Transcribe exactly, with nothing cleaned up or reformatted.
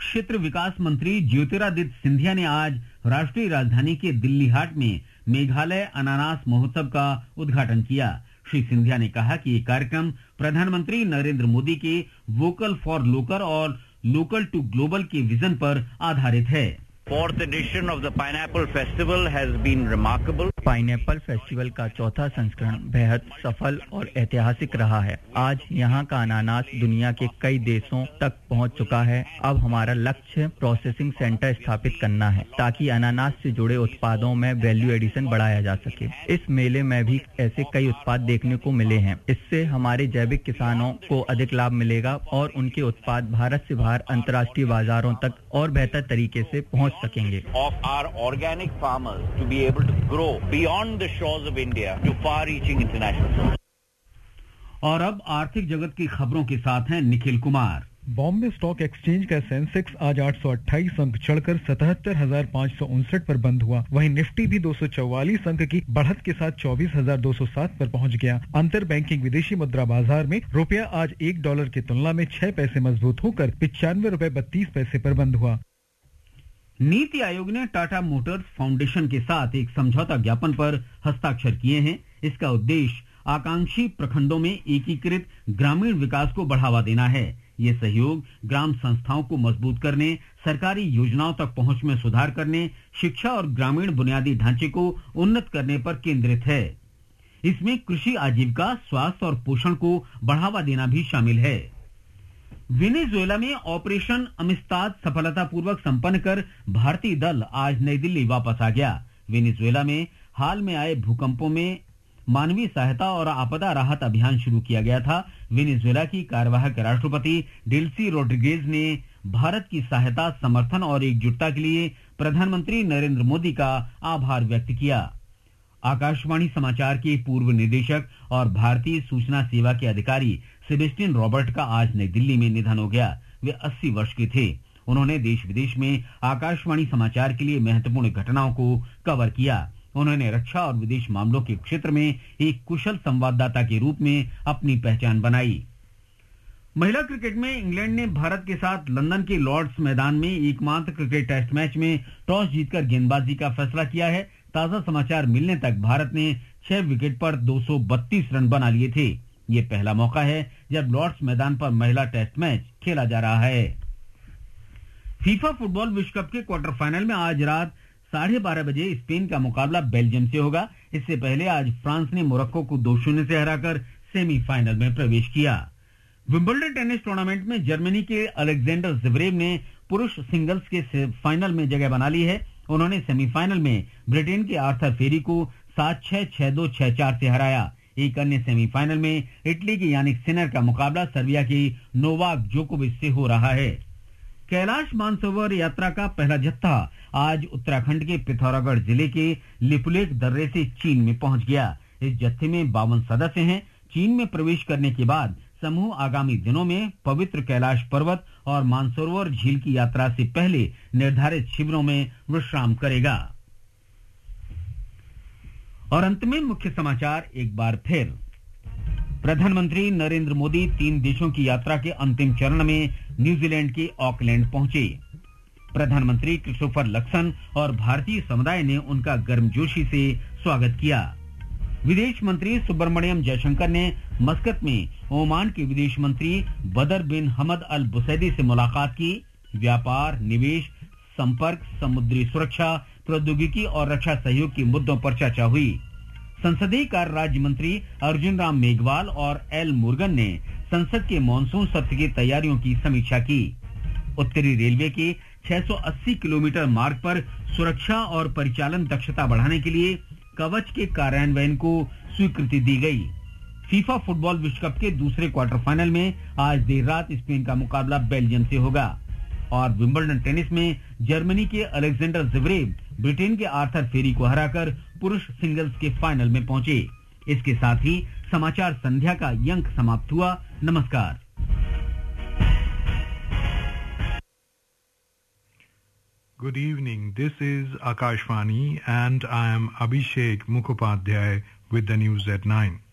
क्षेत्र विकास मंत्री ज्योतिरादित्य सिंधिया ने आज राष्ट्रीय राजधानी के दिल्ली हाट में मेघालय अनानास महोत्सव का उद्घाटन किया। श्री सिंधिया ने कहा कि ये कार्यक्रम प्रधानमंत्री नरेंद्र मोदी के वोकल फॉर लोकल और लोकल टू ग्लोबल के विजन पर आधारित है। Fourth edition of the Pineapple Festival has been remarkable. Pineapple festival का चौथा संस्करण बेहद सफल और ऐतिहासिक रहा है। आज यहाँ का अनानास दुनिया के कई देशों तक पहुँच चुका है। अब हमारा लक्ष्य प्रोसेसिंग सेंटर स्थापित करना है ताकि अनानास से जुड़े उत्पादों में वैल्यू एडिशन बढ़ाया जा सके। इस मेले में भी ऐसे कई उत्पाद देखने को मिले हैं। इससे हमारे जैविक किसानों को अधिक लाभ मिलेगा और उनके उत्पाद भारत से बाहर अंतर्राष्ट्रीय बाजारों तक और बेहतर तरीके से पहुँच सकेंगे। Of our organic farmers to be able to grow beyond the shores of India to far-reaching international shores. और अब आर्थिक जगत की खबरों के साथ हैं निखिल कुमार। बॉम्बे स्टॉक एक्सचेंज का सेंसेक्स आज आठ सौ अट्ठाईस अंक चढ़कर सतहत्तर हजार पाँच सौ उनसठ पर बंद हुआ। वहीं निफ्टी भी दो सौ चौवालीस अंक की बढ़त के साथ चौबीस हजार दो सौ सात पर पहुंच गया। अंतर बैंकिंग विदेशी मुद्रा बाजार में रुपया आज एक डॉलर की तुलना में छह पैसे मजबूत होकर पिचानवे रुपए बत्तीस पैसे पर बंद हुआ। नीति आयोग ने टाटा मोटर्स फाउंडेशन के साथ एक समझौता ज्ञापन पर हस्ताक्षर किए हैं। इसका उद्देश्य आकांक्षी प्रखंडों में एकीकृत ग्रामीण विकास को बढ़ावा देना है। ये सहयोग ग्राम संस्थाओं को मजबूत करने, सरकारी योजनाओं तक पहुंच में सुधार करने, शिक्षा और ग्रामीण बुनियादी ढांचे को उन्नत करने पर केंद्रित है। इसमें कृषि आजीविका, स्वास्थ्य और पोषण को बढ़ावा देना भी शामिल है। वेनेजुएला में ऑपरेशन अमिस्ताद सफलतापूर्वक संपन्न कर भारतीय दल आज नई दिल्ली वापस आ गया। वेनेजुएला में हाल में आए भूकंपों में मानवीय सहायता और आपदा राहत अभियान शुरू किया गया था। वेनेजुएला की कार्यवाहक राष्ट्रपति डेल्सी रोड्रिगेज ने भारत की सहायता, समर्थन और एकजुटता के लिए प्रधानमंत्री नरेंद्र मोदी का आभार व्यक्त किया। आकाशवाणी समाचार के पूर्व निदेशक और भारतीय सूचना सेवा के अधिकारी सेबेस्टियन रॉबर्ट का आज नई दिल्ली में निधन हो गया। वे अस्सी वर्ष के थे। उन्होंने देश विदेश में आकाशवाणी समाचार के लिए महत्वपूर्ण घटनाओं को कवर किया। उन्होंने रक्षा और विदेश मामलों के क्षेत्र में एक कुशल संवाददाता के रूप में अपनी पहचान बनाई। महिला क्रिकेट में इंग्लैंड ने भारत के साथ लंदन के लॉर्ड्स मैदान में एकमात्र क्रिकेट टेस्ट मैच में टॉस जीतकर गेंदबाजी का फैसला किया है। ताजा समाचार मिलने तक भारत ने छह विकेट पर दो सौ बत्तीस रन बना लिए थे। ये पहला मौका है जब लॉर्ड्स मैदान पर महिला टेस्ट मैच खेला जा रहा है। फीफा फुटबॉल विश्व कप के क्वार्टर फाइनल में आज रात साढ़े बारह बजे स्पेन का मुकाबला बेल्जियम से होगा। इससे पहले आज फ्रांस ने मोरक्को को दो शून्य से हराकर सेमीफाइनल में प्रवेश किया। विंबलडन टेनिस टूर्नामेंट में जर्मनी के अलेक्जेंडर ज़्वेरेव ने पुरुष सिंगल्स के फाइनल में जगह बना ली है। उन्होंने सेमीफाइनल में ब्रिटेन के आर्थर फेरी को सात छह, छह दो, छह चार से हराया। एक अन्य सेमीफाइनल में इटली के यानिक सिनर का मुकाबला सर्बिया की नोवाक जोकोविच से हो रहा है। कैलाश मानसरोवर यात्रा का पहला जत्था आज उत्तराखंड के पिथौरागढ़ जिले के लिपुलेख दर्रे से चीन में पहुंच गया। इस जत्थे में बावन सदस्य हैं। चीन में प्रवेश करने के बाद समूह आगामी दिनों में पवित्र कैलाश पर्वत और मानसरोवर झील की यात्रा से पहले निर्धारित शिविरों में विश्राम करेगा। और अंत में मुख्य समाचार एक बार फिर। प्रधानमंत्री नरेंद्र मोदी तीन देशों की यात्रा के अंतिम चरण में न्यूजीलैंड के ऑकलैंड पहुंचे। प्रधानमंत्री क्रिस्टोफर लक्सन और भारतीय समुदाय ने उनका गर्मजोशी से स्वागत किया। विदेश मंत्री सुब्रमण्यम जयशंकर ने मस्कत में ओमान के विदेश मंत्री बदर बिन हमद अल बुसैदी से मुलाकात की। व्यापार, निवेश, संपर्क, समुद्री सुरक्षा, प्रौद्योगिकी और रक्षा सहयोग के मुद्दों पर चर्चा हुई। संसदीय कार्य राज्य मंत्री अर्जुन राम मेघवाल और एल मुरुगन ने संसद के मॉनसून सत्र की तैयारियों की समीक्षा की। उत्तरी रेलवे के छह सौ अस्सी किलोमीटर मार्ग पर सुरक्षा और परिचालन दक्षता बढ़ाने के लिए कवच के कार्यान्वयन को स्वीकृति दी गई। फीफा फुटबॉल विश्व कप के दूसरे क्वार्टर फाइनल में आज देर रात स्पेन का मुकाबला बेल्जियम से होगा। और विंबलडन टेनिस में जर्मनी के अलेक्जेंडर ज़्वेरेव ब्रिटेन के आर्थर फेरी को हराकर पुरुष सिंगल्स के फाइनल में पहुंचे। इसके साथ ही समाचार संध्या का ये अंक समाप्त हुआ। नमस्कार। Good evening. This is Akashvani and I am Abhishek Mukhopadhyay with the news at nine.